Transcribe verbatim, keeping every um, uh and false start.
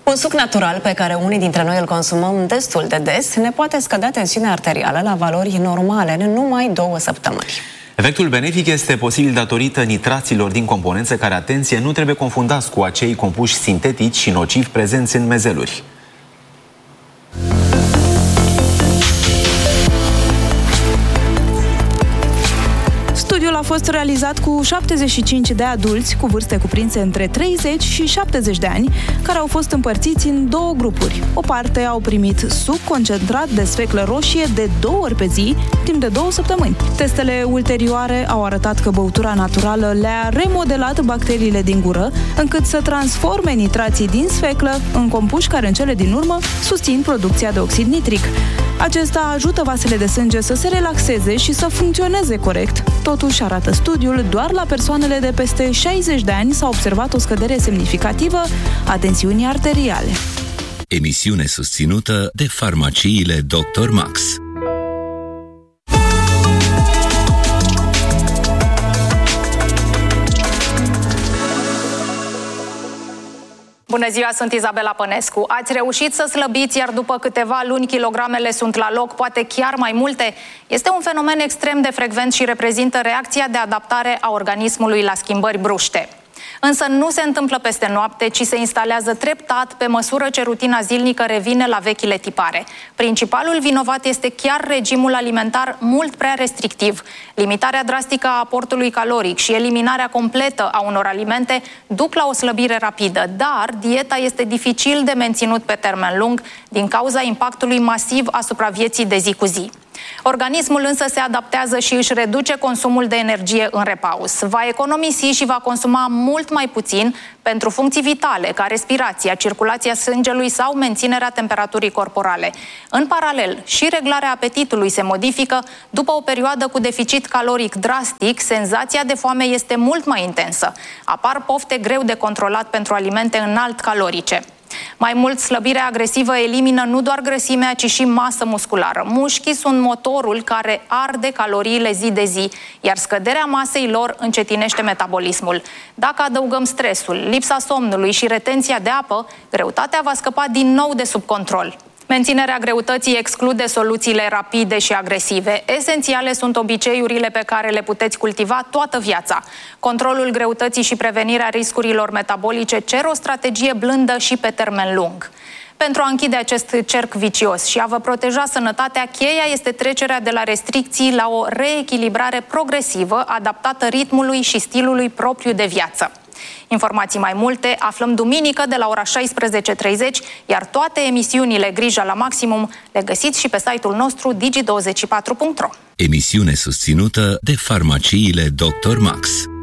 Un suc natural pe care unii dintre noi îl consumăm destul de des ne poate scădea tensiunea arterială la valori normale în numai două săptămâni. Efectul benefic este posibil datorită nitraților din componențe care, atenție, nu trebuie confundați cu acei compuși sintetici și nocivi prezenți în mezeluri. Studiul a fost realizat cu șaptezeci și cinci de adulți cu vârste cuprinse între treizeci și șaptezeci de ani, care au fost împărțiți în două grupuri. O parte au primit suc concentrat de sfeclă roșie de două ori pe zi, timp de două săptămâni. Testele ulterioare au arătat că băutura naturală le-a remodelat bacteriile din gură, încât să transforme nitrații din sfeclă în compuși care în cele din urmă susțin producția de oxid nitric. Acesta ajută vasele de sânge să se relaxeze și să funcționeze corect. Totuși, arată studiul, doar la persoanele de peste șaizeci de ani s-a observat o scădere semnificativă a tensiunii arteriale. Emisiune susținută de farmaciile doctor Max. Bună ziua, sunt Izabela Pănescu. Ați reușit să slăbiți, iar după câteva luni kilogramele sunt la loc, poate chiar mai multe? Este un fenomen extrem de frecvent și reprezintă reacția de adaptare a organismului la schimbări bruște. Însă nu se întâmplă peste noapte, ci se instalează treptat pe măsură ce rutina zilnică revine la vechile tipare. Principalul vinovat este chiar regimul alimentar mult prea restrictiv. Limitarea drastică a aportului caloric și eliminarea completă a unor alimente duc la o slăbire rapidă, dar dieta este dificil de menținut pe termen lung din cauza impactului masiv asupra vieții de zi cu zi. Organismul însă se adaptează și își reduce consumul de energie în repaus. Va economisi și va consuma mult mai puțin pentru funcții vitale, ca respirația, circulația sângelui sau menținerea temperaturii corporale. În paralel, și reglarea apetitului se modifică. După o perioadă cu deficit caloric drastic, senzația de foame este mult mai intensă. Apar pofte greu de controlat pentru alimente înalt calorice. Mai mult, slăbirea agresivă elimină nu doar grăsimea, ci și masă musculară. Mușchii sunt motorul care arde caloriile zi de zi, iar scăderea masei lor încetinește metabolismul. Dacă adăugăm stresul, lipsa somnului și retenția de apă, greutatea va scăpa din nou de sub control. Menținerea greutății exclude soluțiile rapide și agresive. Esențiale sunt obiceiurile pe care le puteți cultiva toată viața. Controlul greutății și prevenirea riscurilor metabolice cer o strategie blândă și pe termen lung. Pentru a închide acest cerc vicios și a vă proteja sănătatea, cheia este trecerea de la restricții la o reechilibrare progresivă, adaptată ritmului și stilului propriu de viață. Informații mai multe aflăm duminică de la ora șaisprezece treizeci, iar toate emisiunile Grija la Maximum le găsiți și pe site-ul nostru digi douăzeci și patru punct ro. Emisiune susținută de farmaciile doctor Max.